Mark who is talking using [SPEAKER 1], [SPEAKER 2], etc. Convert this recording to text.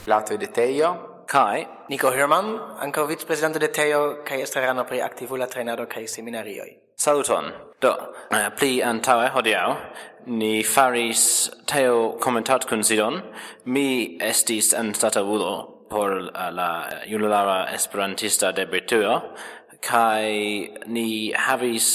[SPEAKER 1] Lato de Teo.
[SPEAKER 2] Kai.
[SPEAKER 3] Nico Herman, ankaŭ vicpresidento de Teo kaj estrarano pri aktivula trejnado kaj seminarioj.
[SPEAKER 2] Saluton. Do, pli antaŭe hodiaŭ ni faris Teo komentatkunsidon. Mi estis anstataŭulo por la junulara esperantista debetuo kaj ni havis